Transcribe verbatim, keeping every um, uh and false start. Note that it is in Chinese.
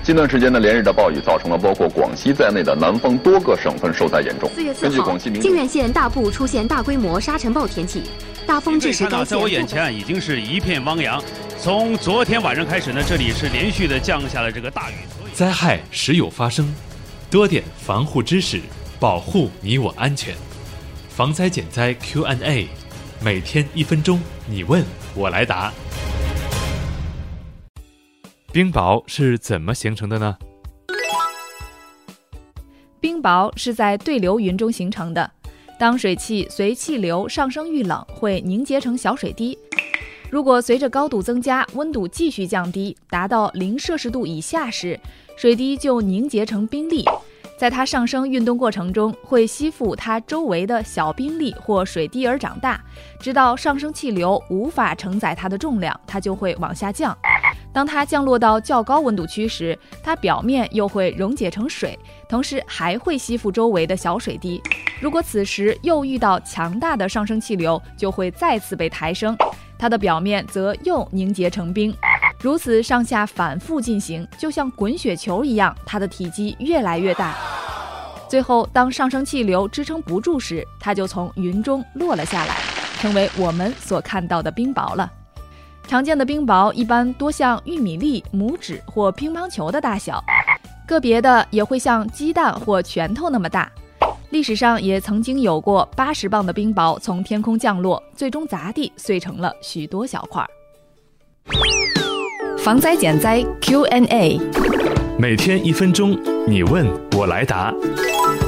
近段时间的连日的暴雨，造成了包括广西在内的南方多个省份受灾严重。 四月四号，靖远县大部出现大规模沙尘暴天气，大风致使该县。 在我眼前已经是一片汪洋。从昨天晚上开始呢，这里是连续的降下了这个大雨。 灾害时有发生，多点防护知识，保护你我安全。防灾减灾 Q and A， 每天一分钟，你问我来答。冰雹是怎么形成的呢？ 冰雹是在对流云中形成的，当水汽随气流上升遇冷，会凝结成小水滴。如果随着高度增加，温度继续降低，达到零摄氏度以下时，水滴就凝结成冰粒。在它上升运动过程中，会吸附它周围的小冰粒或水滴而长大，直到上升气流无法承载它的重量，它就会往下降。当它降落到较高温度区时，它表面又会溶解成水，同时还会吸附周围的小水滴。如果此时又遇到强大的上升气流，就会再次被抬升，它的表面则又凝结成冰。如此上下反复进行，就像滚雪球一样，它的体积越来越大。最后，当上升气流支撑不住时，它就从云中落了下来，成为我们所看到的冰雹了。常见的冰雹一般多像玉米粒、拇指或乒乓球的大小，个别的也会像鸡蛋或拳头那么大。历史上也曾经有过八十磅的冰雹从天空降落，最终砸地碎成了许多小块。 防灾减灾 Q and A， 每天一分钟，你问我来答。